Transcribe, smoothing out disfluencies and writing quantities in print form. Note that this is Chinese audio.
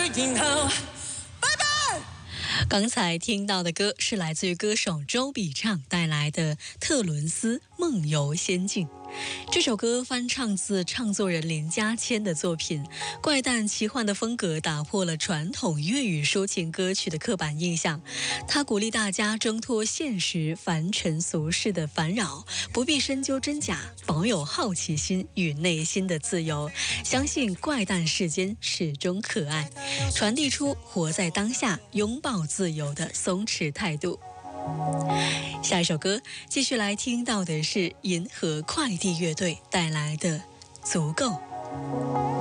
然后拜拜。 刚才听到的歌是来自于歌手周笔畅带来的《特伦斯梦游仙境》。这首歌翻唱自唱作人林家谦的作品，怪诞奇幻的风格打破了传统粤语抒情歌曲的刻板印象。他鼓励大家挣脱现实凡尘俗世的烦扰，不必深究真假，保有好奇心与内心的自由，相信怪诞世间始终可爱，传递出活在当下、拥抱自由的松弛态度。下一首歌继续来听到的是银河快递乐队带来的《足够》。